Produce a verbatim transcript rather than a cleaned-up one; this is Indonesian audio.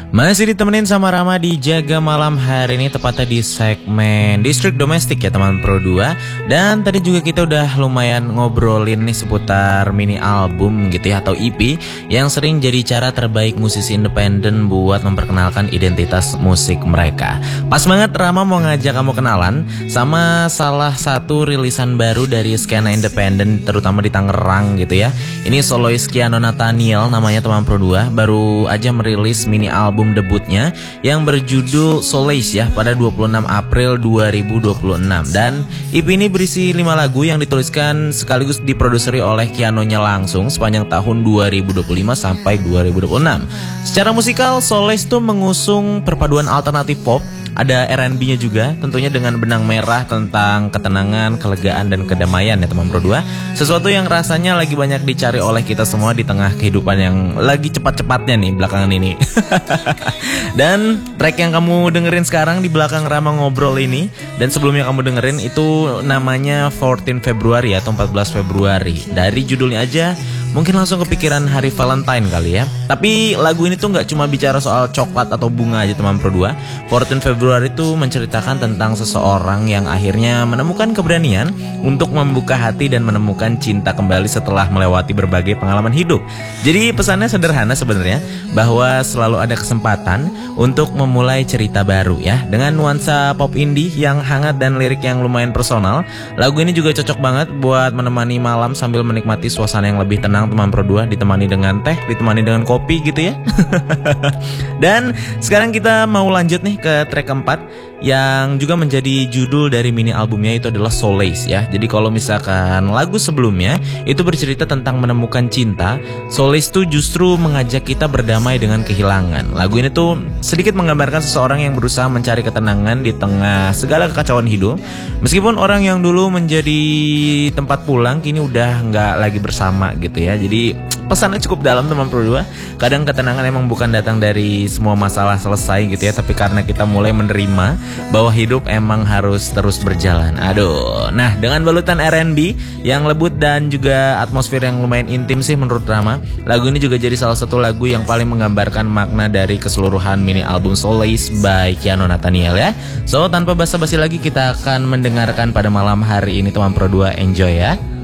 Masih ditemenin sama Rama di Jaga Malam hari ini, tepatnya di segmen Distrik Domestik ya teman Pro dua. Dan tadi juga kita udah lumayan ngobrolin nih seputar mini album gitu ya, atau E P yang sering jadi cara terbaik musisi independen buat memperkenalkan identitas musik mereka. Pas banget Rama mau ngajak kamu kenalan sama salah satu rilisan baru dari skena independen, terutama di Tangerang gitu ya. Ini solois Kiano Nathaniel namanya teman Pro dua, baru aja merilis mini album debutnya yang berjudul Solace ya pada dua puluh enam April dua ribu dua puluh enam. Dan E P ini berisi lima lagu yang dituliskan sekaligus diproduseri oleh Kianonya langsung sepanjang tahun dua ribu dua puluh lima sampai dua ribu dua puluh enam. Secara musikal Solace tuh mengusung perpaduan alternatif pop, ada R and B-nya juga, tentunya dengan benang merah tentang ketenangan, kelegaan, dan kedamaian ya teman Pro dua. Sesuatu yang rasanya lagi banyak dicari oleh kita semua di tengah kehidupan yang lagi cepat-cepatnya nih belakangan ini. Dan track yang kamu dengerin sekarang di belakang Rama ngobrol ini, dan sebelumnya kamu dengerin itu namanya empat belas Februari atau empat belas Februari. Dari judulnya aja mungkin langsung kepikiran hari Valentine kali ya. Tapi lagu ini tuh gak cuma bicara soal coklat atau bunga aja teman Pro dua. empat belas Februari itu menceritakan tentang seseorang yang akhirnya menemukan keberanian untuk membuka hati dan menemukan cinta kembali setelah melewati berbagai pengalaman hidup. Jadi pesannya sederhana sebenarnya, bahwa selalu ada kesempatan untuk memulai cerita baru ya. Dengan nuansa pop indie yang hangat dan lirik yang lumayan personal, lagu ini juga cocok banget buat menemani malam sambil menikmati suasana yang lebih tenang teman Pro dua, ditemani dengan teh, ditemani dengan kopi gitu ya. Dan sekarang kita mau lanjut nih ke track keempat yang juga menjadi judul dari mini albumnya, itu adalah Solace ya. Jadi kalau misalkan lagu sebelumnya itu bercerita tentang menemukan cinta, Solace tuh justru mengajak kita berdamai dengan kehilangan. Lagu ini tuh sedikit menggambarkan seseorang yang berusaha mencari ketenangan di tengah segala kekacauan hidup. Meskipun orang yang dulu menjadi tempat pulang kini udah nggak lagi bersama gitu ya. Jadi pesannya cukup dalam teman Pro dua. Kadang ketenangan emang bukan datang dari semua masalah selesai gitu ya, tapi karena kita mulai menerima bahwa hidup emang harus terus berjalan. Aduh. Nah, dengan balutan R and B yang lembut dan juga atmosfer yang lumayan intim sih menurut Rama, lagu ini juga jadi salah satu lagu yang paling menggambarkan makna dari keseluruhan mini album Solace by Kiano Nathaniel ya. So, tanpa basa-basi lagi kita akan mendengarkan pada malam hari ini teman Pro dua. Enjoy ya.